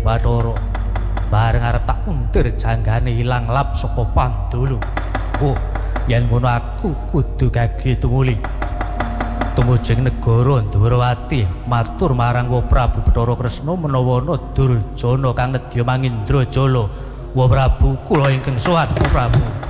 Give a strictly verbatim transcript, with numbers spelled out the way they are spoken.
Bathara. Bareng arep tak untir janggane ilang lap saka Pandulu. Oh, yen ngono aku kudu kaki tumuli. Tumujing negara Ndwarawati matur marang Wa Prabu Bathara Kresna menawa ana Durjana kang nedya Mangindrajala. Wa Prabu kula ingkang sowan Wa Prabu.